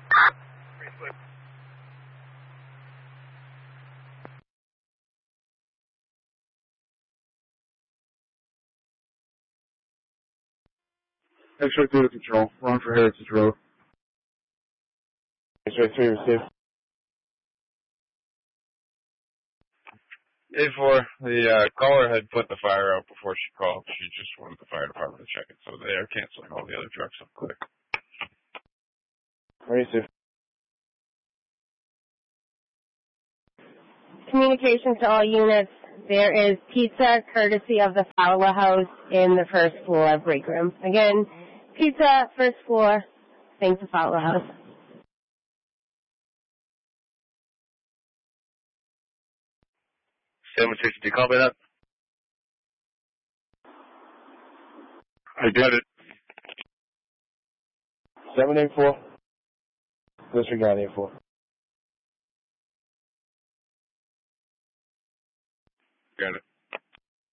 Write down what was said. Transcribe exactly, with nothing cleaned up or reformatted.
X-ray two to control. Run for Heritage Road. X-ray three received. A four, the uh, caller had put the fire out before she called. She just wanted the fire department to check it, so they are canceling all the other trucks up quick. Receive. Communications to all units. There is pizza courtesy of the Fowler House in the first floor break room. Again, pizza, first floor, thanks to Fowler House. seven sixty, copy that? I get it. seven eight four. Disregard eight four. Got it.